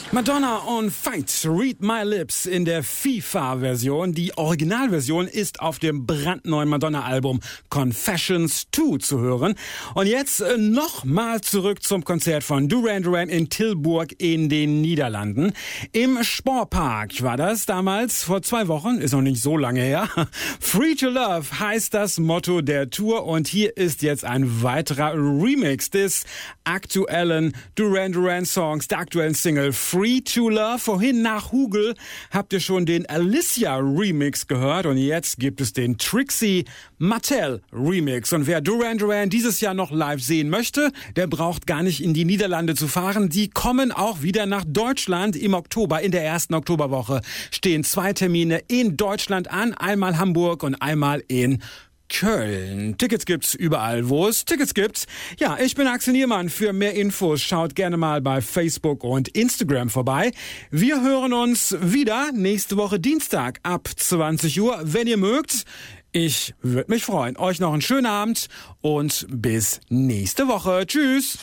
Madonna on Fight, Read My Lips in der FIFA-Version. Die Originalversion ist auf dem brandneuen Madonna-Album Confessions 2 zu hören. Und jetzt nochmal zurück zum Konzert von Duran Duran in Tilburg in den Niederlanden. Im Sportpark war das damals vor 2 Wochen, ist noch nicht so lange her. Free to Love heißt das Motto der Tour und hier ist jetzt ein weiterer Remix des aktuellen Duran Duran Songs, der aktuellen Single Free to Love. Vorhin nach Hugel habt ihr schon den Alicia Remix gehört und jetzt gibt es den Trixie Mattel Remix. Und wer Duran Duran dieses Jahr noch live sehen möchte, der braucht gar nicht in die Niederlande zu fahren. Die kommen auch wieder nach Deutschland im Oktober. In der ersten Oktoberwoche stehen 2 Termine in Deutschland an. Einmal Hamburg und einmal in Köln. Tickets gibt's überall, wo es Tickets gibt. Ja, ich bin Axel Niermann. Für mehr Infos schaut gerne mal bei Facebook und Instagram vorbei. Wir hören uns wieder nächste Woche Dienstag ab 20 Uhr, wenn ihr mögt. Ich würde mich freuen. Euch noch einen schönen Abend und bis nächste Woche. Tschüss.